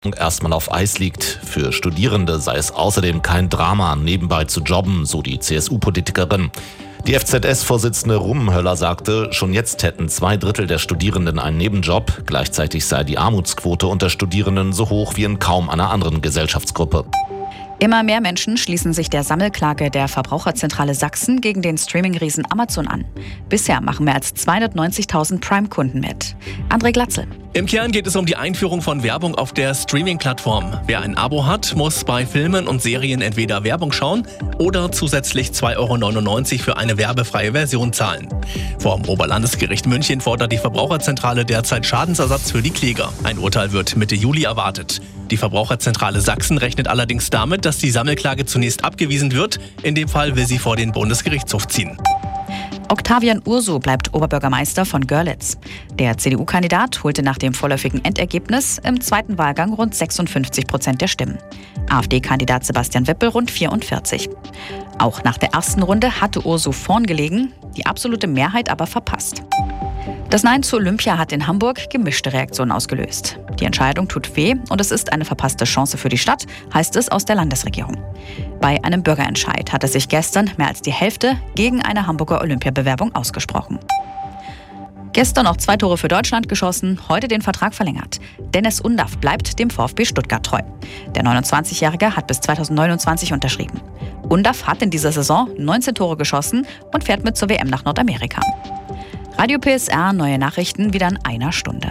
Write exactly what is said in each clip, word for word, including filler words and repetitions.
erstmal auf Eis liegt. Für Studierende sei es außerdem kein Drama, nebenbei zu jobben, so die C S U-Politikerin. Die F Z S-Vorsitzende Rummenhöller sagte, schon jetzt hätten zwei Drittel der Studierenden einen Nebenjob. Gleichzeitig sei die Armutsquote unter Studierenden so hoch wie in kaum einer anderen Gesellschaftsgruppe. Immer mehr Menschen schließen sich der Sammelklage der Verbraucherzentrale Sachsen gegen den Streaming-Riesen Amazon an. Bisher machen mehr als zweihundertneunzigtausend Prime-Kunden mit. André Glatzel. Im Kern geht es um die Einführung von Werbung auf der Streaming-Plattform. Wer ein Abo hat, muss bei Filmen und Serien entweder Werbung schauen oder zusätzlich zwei Euro neunundneunzig für eine werbefreie Version zahlen. Vor dem Oberlandesgericht München fordert die Verbraucherzentrale derzeit Schadensersatz für die Kläger. Ein Urteil wird Mitte Juli erwartet. Die Verbraucherzentrale Sachsen rechnet allerdings damit, dass die Sammelklage zunächst abgewiesen wird. In dem Fall will sie vor den Bundesgerichtshof ziehen. Octavian Urso bleibt Oberbürgermeister von Görlitz. Der C D U-Kandidat holte nach dem vorläufigen Endergebnis im zweiten Wahlgang rund sechsundfünfzig Prozent der Stimmen. AfD-Kandidat Sebastian Wippel rund vierundvierzig. Auch nach der ersten Runde hatte Urso vorn gelegen, die absolute Mehrheit aber verpasst. Das Nein zu Olympia hat in Hamburg gemischte Reaktionen ausgelöst. Die Entscheidung tut weh und es ist eine verpasste Chance für die Stadt, heißt es aus der Landesregierung. Bei einem Bürgerentscheid hatte sich gestern mehr als die Hälfte gegen eine Hamburger Olympiabewerbung ausgesprochen. Gestern noch zwei Tore für Deutschland geschossen, heute den Vertrag verlängert. Dennis Undaff bleibt dem VfB Stuttgart treu. Der neunundzwanzigjährige hat bis zweitausendneunundzwanzig unterschrieben. Undaff hat in dieser Saison neunzehn Tore geschossen und fährt mit zur W M nach Nordamerika. Radio P S R, neue Nachrichten wieder in einer Stunde.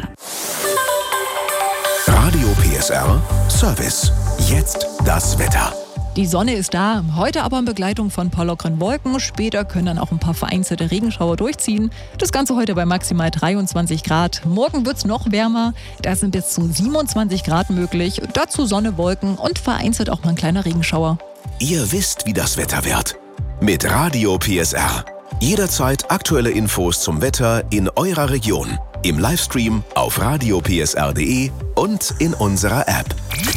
Radio P S R Service. Jetzt das Wetter. Die Sonne ist da, heute aber in Begleitung von ein paar lockeren Wolken. Später können dann auch ein paar vereinzelte Regenschauer durchziehen. Das Ganze heute bei maximal dreiundzwanzig Grad. Morgen wird es noch wärmer, da sind bis zu siebenundzwanzig Grad möglich. Dazu Sonne, Wolken und vereinzelt auch mal ein kleiner Regenschauer. Ihr wisst, wie das Wetter wird. Mit Radio P S R. Jederzeit aktuelle Infos zum Wetter in eurer Region. Im Livestream auf radio p s r punkt d e und in unserer App.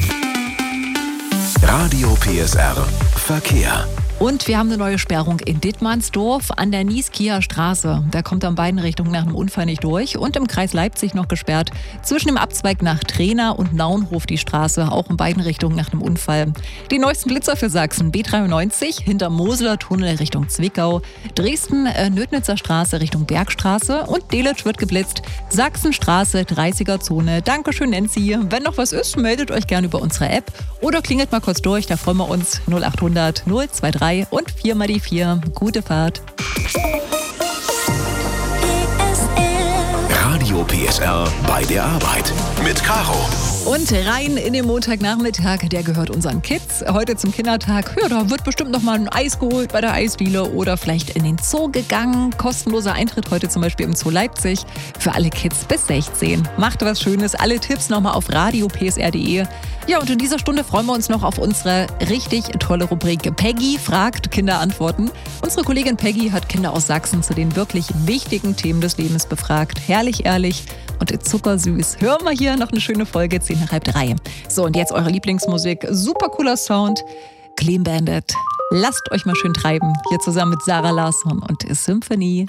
Radio P S R Verkehr. Und wir haben eine neue Sperrung in Dittmannsdorf an der Nieskieer Straße. Da kommt an beiden Richtungen nach einem Unfall nicht durch. Und im Kreis Leipzig noch gesperrt. Zwischen dem Abzweig nach Trena und Naunhof die Straße. Auch in beiden Richtungen nach einem Unfall. Die neuesten Blitzer für Sachsen. B dreiundneunzig hinter Moseler Tunnel Richtung Zwickau. Dresden äh, Nödnitzer Straße Richtung Bergstraße. Und Delitzsch wird geblitzt. Sachsenstraße dreißiger Zone. Dankeschön, Nancy. Wenn noch was ist, meldet euch gerne über unsere App. Oder klingelt mal kurz durch. Da freuen wir uns. null achthundert null drei drei und vier mal die vier. Gute Fahrt. Radio P S R bei der Arbeit mit Caro. Und rein in den Montagnachmittag, der gehört unseren Kids. Heute zum Kindertag. Ja, da wird bestimmt noch mal ein Eis geholt bei der Eisdiele oder vielleicht in den Zoo gegangen. Kostenloser Eintritt heute zum Beispiel im Zoo Leipzig für alle Kids bis sechzehn. Macht was Schönes. Alle Tipps nochmal auf radio p s r punkt d e. Ja, und in dieser Stunde freuen wir uns noch auf unsere richtig tolle Rubrik Peggy fragt, Kinder antworten. Unsere Kollegin Peggy hat Kinder aus Sachsen zu den wirklich wichtigen Themen des Lebens befragt. Herrlich, ehrlich und zuckersüß. Hören wir hier noch eine schöne Folge, zehn nach halb drei. So, und jetzt eure Lieblingsmusik. Super cooler Sound. Clean Bandit. Lasst euch mal schön treiben. Hier zusammen mit Sarah Larsson und Symphony.